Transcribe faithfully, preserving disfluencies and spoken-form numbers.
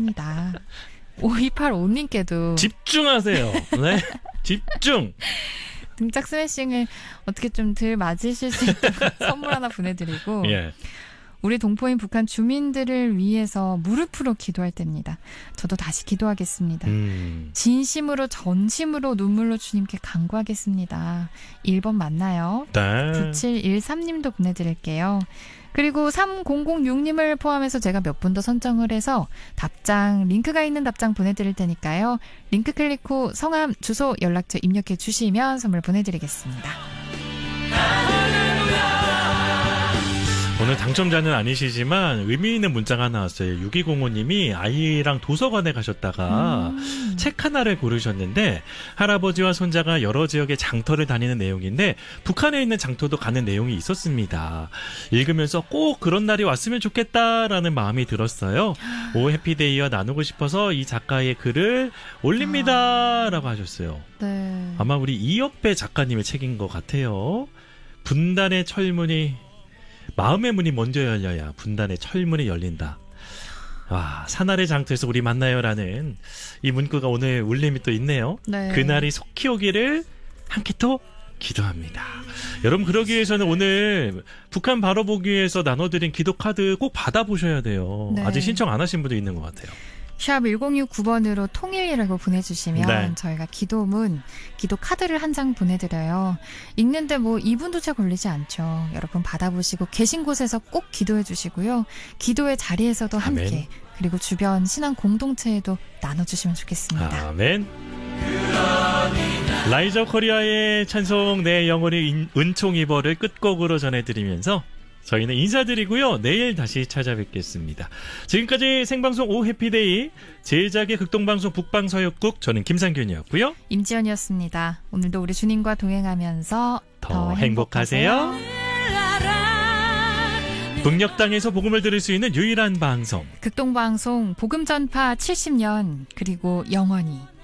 합니다. 오이팔오님께도 집중하세요. 네, 집중. 등짝 스매싱을 어떻게 좀 덜 맞으실 수 있도록 선물 하나 보내드리고 예. 우리 동포인 북한 주민들을 위해서 무릎으로 기도할 때입니다. 저도 다시 기도하겠습니다. 음. 진심으로 전심으로 눈물로 주님께 간구하겠습니다. 일 번 맞나요? 네. 구칠일삼님도 보내드릴게요. 그리고 삼공공육님을 포함해서 제가 몇 분 더 선정을 해서 답장, 링크가 있는 답장 보내드릴 테니까요. 링크 클릭 후 성함, 주소, 연락처 입력해 주시면 선물 보내드리겠습니다. 오늘 당첨자는 아니시지만 의미 있는 문자가 하나 왔어요. 육이공오님이 아이랑 도서관에 가셨다가 음. 책 하나를 고르셨는데 할아버지와 손자가 여러 지역의 장터를 다니는 내용인데 북한에 있는 장터도 가는 내용이 있었습니다. 읽으면서 꼭 그런 날이 왔으면 좋겠다라는 마음이 들었어요. 오 해피데이와 나누고 싶어서 이 작가의 글을 올립니다 라고 하셨어요. 네. 아마 우리 이혁배 작가님의 책인 것 같아요. 분단의 철문이 마음의 문이 먼저 열려야 분단의 철문이 열린다. 와, 사날의 장터에서 우리 만나요라는 이 문구가 오늘 울림이 또 있네요. 네. 그날이 속히 오기를 함께 또 기도합니다. 여러분 그러기 위해서는 오늘 북한 바로 보기 위해서 나눠드린 기도 카드 꼭 받아보셔야 돼요. 네. 아직 신청 안 하신 분도 있는 것 같아요. 샵 일공육구 번으로 통일이라고 보내주시면 네. 저희가 기도문, 기도 카드를 한 장 보내드려요. 읽는데 뭐 이 분도 채 걸리지 않죠. 여러분 받아보시고 계신 곳에서 꼭 기도해 주시고요. 기도의 자리에서도 함께 아멘. 그리고 주변 신앙 공동체에도 나눠주시면 좋겠습니다. 아멘. 라이저 코리아의 찬송 내 영혼이 은총이버를 끝곡으로 전해드리면서 저희는 인사드리고요. 내일 다시 찾아뵙겠습니다. 지금까지 생방송 오 해피데이 제작의 극동방송 북방서역국 저는 김상균이었고요. 임지연이었습니다. 오늘도 우리 주님과 동행하면서 더, 더 행복하세요. 행복하세요. 북녘 땅에서 복음을 들을 수 있는 유일한 방송 극동방송 복음 전파 칠십 년 그리고 영원히